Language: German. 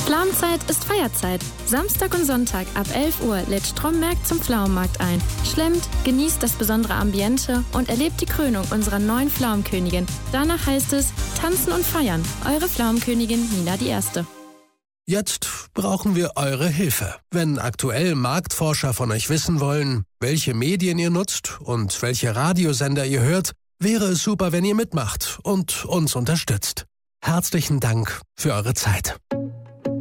Pflaumenzeit ist Feierzeit. Samstag und Sonntag ab 11 Uhr lädt Stromberg zum Pflaumenmarkt ein. Schlemmt, genießt das besondere Ambiente und erlebt die Krönung unserer neuen Pflaumenkönigin. Danach heißt es Tanzen und Feiern. Eure Pflaumenkönigin Nina die Erste. Jetzt brauchen wir eure Hilfe. Wenn aktuell Marktforscher von euch wissen wollen, welche Medien ihr nutzt und welche Radiosender ihr hört, wäre es super, wenn ihr mitmacht und uns unterstützt. Herzlichen Dank für eure Zeit.